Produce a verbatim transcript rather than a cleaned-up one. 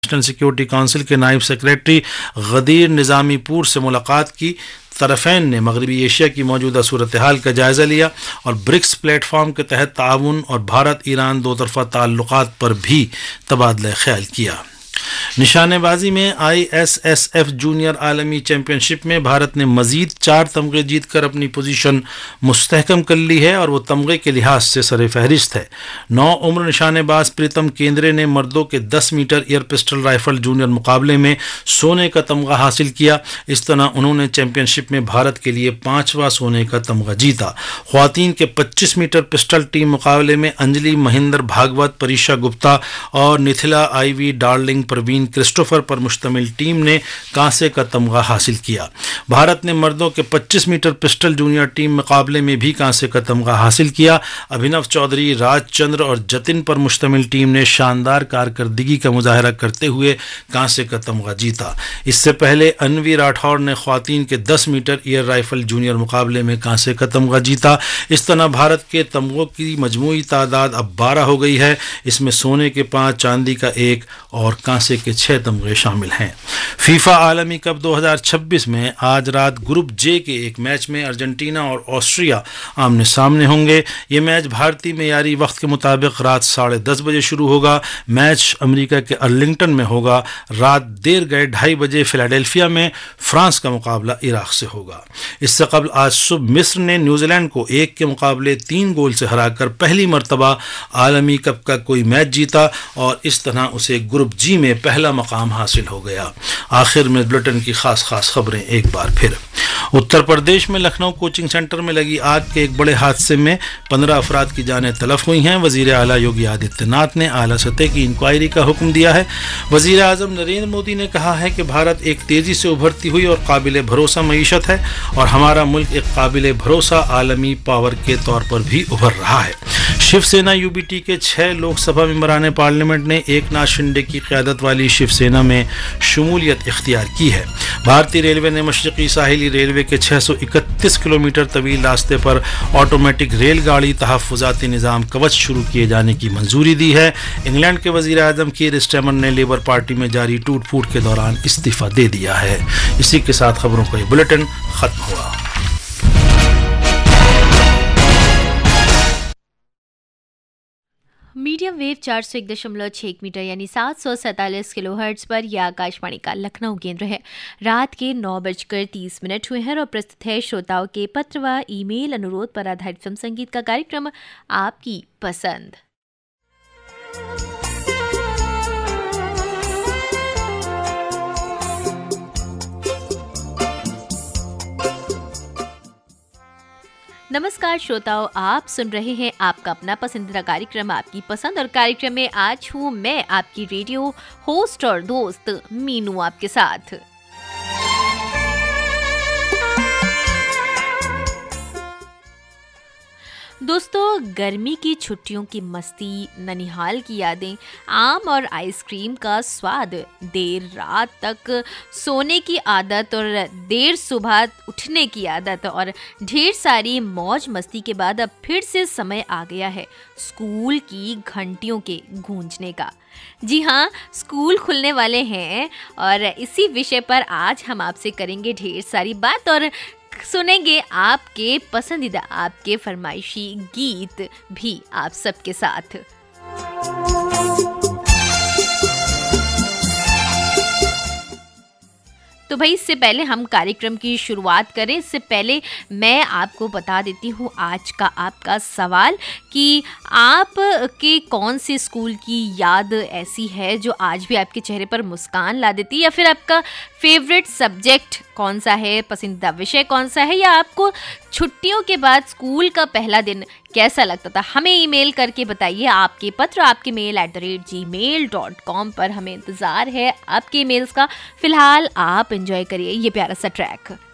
National security council के नायब secretary गदीर निज़ामीपुर से मुलाकात की। तरफ़ैन ने मगरबी एशिया की मौजूदा सूरत हाल का जायज़ा लिया और ब्रिक्स प्लेटफॉर्म के तहत ताउन और भारत ईरान दो तरफ़ा ताल्लुकात पर भी तबादला ख्याल किया। निशानेबाजी में I S S F junior आलमी चैंपियनशिप में भारत ने मजीद चार तमगे जीतकर अपनी पोजीशन मुस्तहकम कर ली है और वो तमगे के लिहाज से सर फहरिस्त है। नौ उम्र निशानेबाज प्रीतम केंद्रे ने मर्दों के दस metre air pistol rifle junior मुकाबले में सोने का तमगा हासिल किया। इस तरह उन्होंने चैंपियनशिप में भारत के लिए पांचवा सोने का तमगा जीता। ख्वातीन के पच्चीस मीटर पिस्टल टीम मुकाबले में अंजलि महेंद्र भागवत, परीक्षा गुप्ता और निथिला आईवी डार्लिंग प्रवीण क्रिस्टोफर पर मुश्तमिल टीम ने कांसे का तमगा हासिल किया। भारत ने मर्दों के पच्चीस मीटर पिस्टल जूनियर टीम मुकाबले में भी कांसे का तमगा हासिल किया। अभिनव चौधरी, राजचंद्र और जतिन पर मुश्तमिल टीम ने शानदार कारकर्दगी का मुजाहरा करते हुए कांसे का तमगा जीता। इससे पहले अनवी राठौर ने ख्वातीन के दस मीटर एयर राइफल जूनियर मुकाबले में कांसे का तमगा जीता। इस तरह भारत के तमगों की मजमूई तादाद अब बारह हो गई है। इसमें सोने के पाँच, चांदी का एक और कांसे के छह तमगे शामिल हैं। फीफा आलमी कप दो हज़ार छब्बीस में आज रात ग्रुप जे के एक मैच में अर्जेंटीना और ऑस्ट्रिया आमने सामने होंगे। ये मैच भारतीय मेयारी वक्त के मुताबिक रात साढ़े दस बजे शुरू होगा। मैच अमेरिका के अर्लिंगटन में होगा। रात देर गए ढाई बजे फिलाडेल्फिया में फ्रांस का मुकाबला इराक से होगा। इससे कबल आज सुबह मिस्र ने न्यूजीलैंड को एक के मुकाबले तीन गोल से हराकर पहली मरतबा आलमी कप का कोई मैच जीता और इस तरह उसे ग्रुप जी में पहला मकाम हासिल हो गया। आखिर में बुलेटिन की खास खास खबरें एक बार फिर। उत्तर प्रदेश में लखनऊ कोचिंग सेंटर में लगी आग के एक बड़े हादसे में पंद्रह अफराद की जानें तलफ हुई हैं। वजीर आला योगी आदित्यनाथ ने आला सतह की इंक्वायरी का हुक्म दिया है। वजीर आजम नरेंद्र मोदी ने कहा है कि भारत एक तेजी से उभरती हुई और काबिल भरोसा मईशत है और हमारा मुल्क एक काबिल भरोसा आलमी पावर के तौर पर भी उभर रहा है। शिवसेना यूबीटी के छह लोकसभा मेंबरान पार्लियामेंट ने एकनाथ शिंदे की क़यादत वाली शिवसेना में शमूलियत इख्तियार की है। भारतीय रेलवे ने मशरक़ी साहिली रेलवे के छह सौ इकतीस किलोमीटर तवील रास्ते पर ऑटोमेटिक रेलगाड़ी तहफ़्फ़ुज़ाती निज़ाम कवच शुरू किए जाने की मंजूरी दी है। इंग्लैंड के वज़ीर आज़म कीर स्टारमर ने लेबर पार्टी में जारी टूट फूट के दौरान इस्तीफ़ा दे दिया है। इसी के साथ खबरों का ये बुलेटिन ख़त्म हुआ। मीडियम वेव चार सौ एक दशमलव छः मीटर यानी सात सौ सैंतालीस किलो हर्ट्ज पर यह आकाशवाणी का लखनऊ केंद्र है। रात के नौ बजकर तीस मिनट हुए हैं और प्रस्तुत है श्रोताओं के पत्र व ईमेल अनुरोध पर आधारित फिल्म संगीत का कार्यक्रम आपकी पसंद। नमस्कार श्रोताओं, आप सुन रहे हैं आपका अपना पसंदीदा कार्यक्रम आपकी पसंद और कार्यक्रम में आज हूँ मैं आपकी रेडियो होस्ट और दोस्त मीनू आपके साथ। दोस्तों, गर्मी की छुट्टियों की मस्ती, ननिहाल की यादें, आम और आइसक्रीम का स्वाद, देर रात तक सोने की आदत और देर सुबह उठने की आदत और ढेर सारी मौज मस्ती के बाद अब फिर से समय आ गया है स्कूल की घंटियों के गूंजने का। जी हाँ, स्कूल खुलने वाले हैं और इसी विषय पर आज हम आपसे करेंगे ढेर सारी बात और सुनेंगे आपके पसंदीदा, आपके फरमाइशी गीत भी आप सबके साथ। तो भाई, इससे पहले हम कार्यक्रम की शुरुआत करें, इससे पहले मैं आपको बता देती हूँ आज का आपका सवाल कि आप के कौन से स्कूल की याद ऐसी है जो आज भी आपके चेहरे पर मुस्कान ला देती है, या फिर आपका फेवरेट सब्जेक्ट कौन सा है, पसंदीदा विषय कौन सा है, या आपको छुट्टियों के बाद स्कूल का पहला दिन कैसा लगता था। हमें ईमेल करके बताइए। आपके पत्र आपके mail at the rate ji mail dot com पर हमें इंतज़ार है आपके ईमेल्स का। फिलहाल आप एंजॉय करिए ये प्यारा सा ट्रैक।